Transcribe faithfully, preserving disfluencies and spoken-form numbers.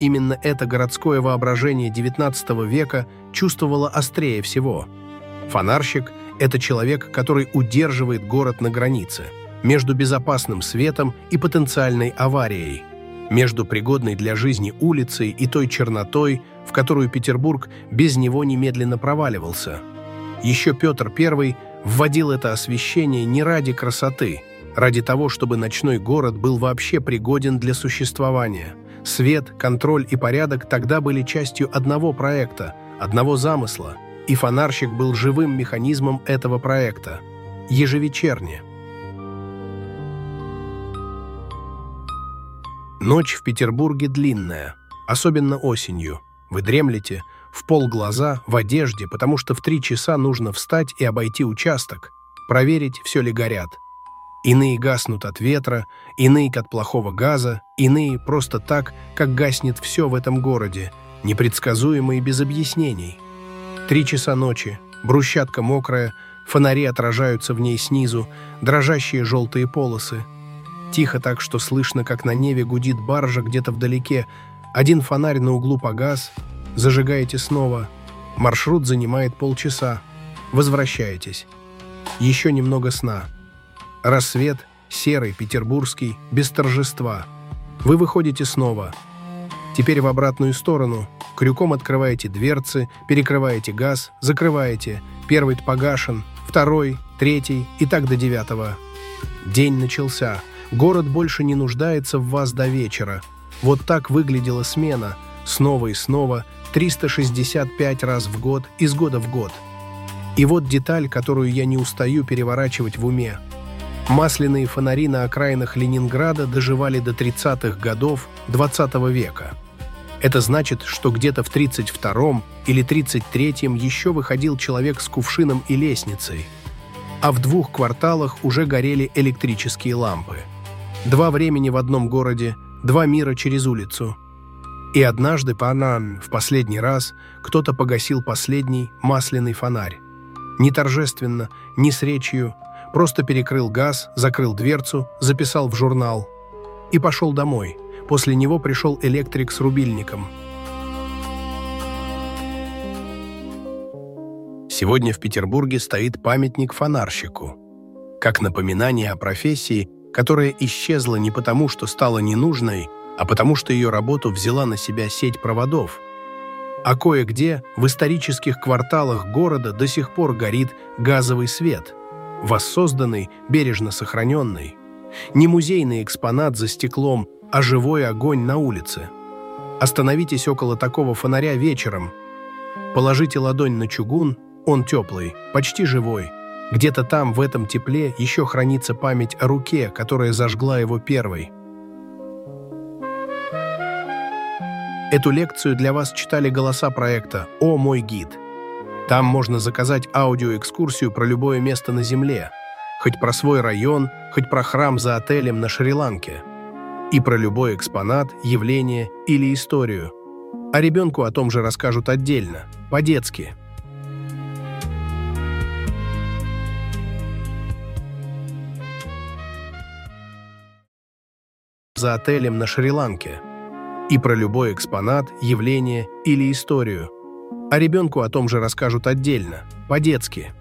Именно это городское воображение девятнадцатого века чувствовало острее всего. Фонарщик – это человек, который удерживает город на границе, между безопасным светом и потенциальной аварией, между пригодной для жизни улицей и той чернотой, в которую Петербург без него немедленно проваливался. Еще Петр Первый вводил это освещение не ради красоты, ради того, чтобы ночной город был вообще пригоден для существования. Свет, контроль и порядок тогда были частью одного проекта, одного замысла, и фонарщик был живым механизмом этого проекта. Ежевечерне. Ночь в Петербурге длинная, особенно осенью. Вы дремлете, в полглаза, в одежде, потому что в три часа нужно встать и обойти участок, проверить, все ли горят. Иные гаснут от ветра, иные от плохого газа, иные просто так, как гаснет все в этом городе, непредсказуемо и без объяснений. Три часа ночи, брусчатка мокрая, фонари отражаются в ней снизу, дрожащие желтые полосы. Тихо так, что слышно, как на Неве гудит баржа где-то вдалеке. Один фонарь на углу погас, зажигаете снова. Маршрут занимает полчаса. Возвращаетесь. Еще немного сна. Рассвет, серый, петербургский, без торжества. Вы выходите снова. Теперь в обратную сторону. Крюком открываете дверцы, перекрываете газ, закрываете. Первый погашен, второй, третий и так до девятого. День начался. Город больше не нуждается в вас до вечера. Вот так выглядела смена. Снова и снова, триста шестьдесят пять раз в год, из года в год. И вот деталь, которую я не устаю переворачивать в уме. Масляные фонари на окраинах Ленинграда доживали до тридцатых годов двадцатого века. Это значит, что где-то в тридцать втором или тридцать третьем еще выходил человек с кувшином и лестницей, а в двух кварталах уже горели электрические лампы. Два времени в одном городе, два мира через улицу. И однажды, панам, в последний раз, кто-то погасил последний масляный фонарь. Не торжественно, не с речью, просто перекрыл газ, закрыл дверцу, записал в журнал и пошел домой. После него пришел электрик с рубильником. Сегодня в Петербурге стоит памятник фонарщику, как напоминание о профессии, которая исчезла не потому, что стала ненужной, а потому что ее работу взяла на себя сеть проводов. А кое-где в исторических кварталах города до сих пор горит газовый свет, воссозданный, бережно сохраненный. Не музейный экспонат за стеклом, а живой огонь на улице. Остановитесь около такого фонаря вечером. Положите ладонь на чугун, он теплый, почти живой. Где-то там, в этом тепле, еще хранится память о руке, которая зажгла его первой. Эту лекцию для вас читали голоса проекта «О, мой гид». Там можно заказать аудиоэкскурсию про любое место на Земле, хоть про свой район, хоть про храм за отелем на Шри-Ланке, и про любой экспонат, явление или историю. А ребенку о том же расскажут отдельно, по-детски. За отелем на Шри-Ланке. И про любой экспонат, явление или историю. А ребенку о том же расскажут отдельно, по-детски.